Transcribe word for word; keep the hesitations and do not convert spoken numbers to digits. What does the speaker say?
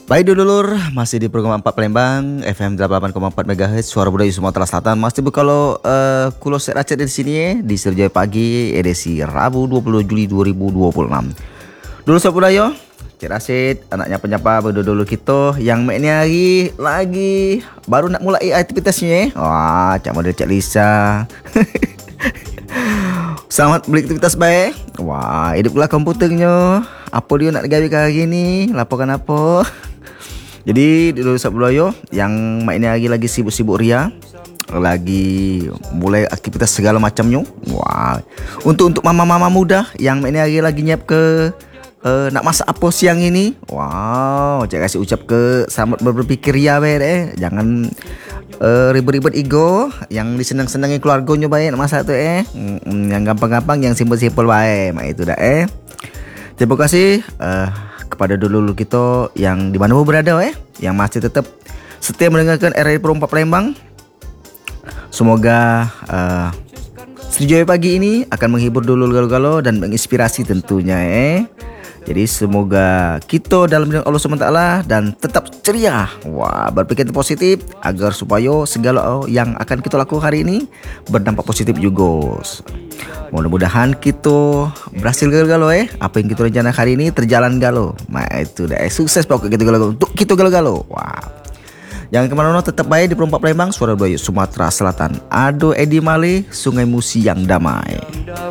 Baik dulur, masih di program empat Palembang F M delapan koma empat MHz Suara Budaya Sumatera Selatan. Masih kalau uh, kulo set racet di sini ya, di Serjaya Pagi edisi Rabu dua puluh Juli dua ribu dua puluh enam. Dulu Sob Budaya, Cik Rasid, anaknya penyapa berdulu kita yang ini hari lagi baru nak mulai aktivitasnya. Wah, Cak Model Cak Lisa. Selamat beraktivitas baik. Wah, hiduplah komputernya. Apa dia nak gawe hari ni? Laporkan apa? Jadi dulu Sob Budaya yang mak ini hari lagi sibuk-sibuk ria, lagi mulai aktivitas segala macamnya. Wah, untuk untuk mama-mama muda yang mak ini hari lagi nyiap ke uh, nak masak apa siang ini. Wow, cak kasih ucap ke selamat berpikir ria baik eh. Jangan uh, ribet-ribet ego, yang disenang-senangi keluarganya baik nak masak tu eh. Hmm, yang gampang-gampang, yang simple-simple baik. Mak itu dah eh. Terima kasih uh, kepada dulu-dulu kita yang di mana pun berada eh, yang masih tetap setia mendengarkan R R I Pro empat Palembang. Semoga uh, Serjaya Pagi ini akan menghibur dulu galau-galau dan menginspirasi tentunya eh. Jadi semoga kita dalam lindungan Allah subhanahu wa taala dan tetap ceria. Wah, berpikir positif agar supaya segala yang akan kita lakukan hari ini berdampak positif juga. Mudah-mudahan kita berhasil galau-galau eh. Apa yang kita rencana hari ini terjalan galau. Mak itu dah eh, sukses pokok kita galau-galau. Untuk kita galau-galau. Wah. Jangan kemana-mana, tetap baik di Pro empat Palembang, Suara Budaya Sumatera Selatan. Ado Edi Male, Sungai Musi yang damai.